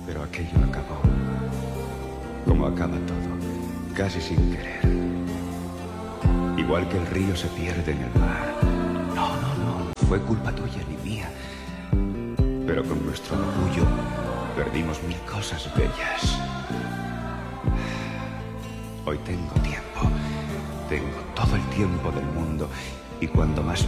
Pero aquello acabó. Como acaba todo, casi sin querer. Igual que el río se pierde en el mar. No, no, no, fue culpa tuya ni mía. Pero con nuestro orgullo perdimos mil cosas bellas. Hoy tengo tiempo. Tengo todo el tiempo del mundo. Y cuando más